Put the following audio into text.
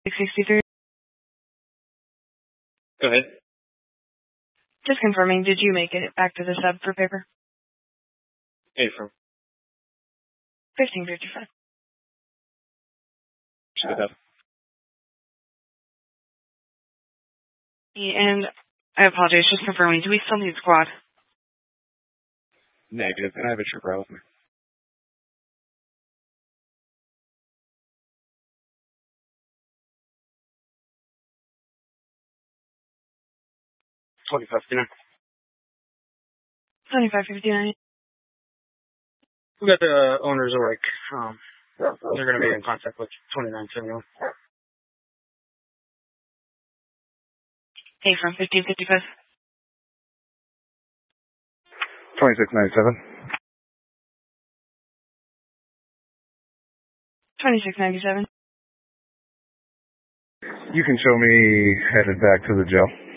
663. Go ahead. Just confirming, did you make it back to the sub for paper? Hey, from 1555. Shut up. And I apologize, just confirming, do we still need squad? Negative, and I have a trooper out with me. $25.59. 2559. We got the owners of like, they're going to be in contact with 2971. Hey, from 1555. 2697. 2697. You can show me headed back to the jail.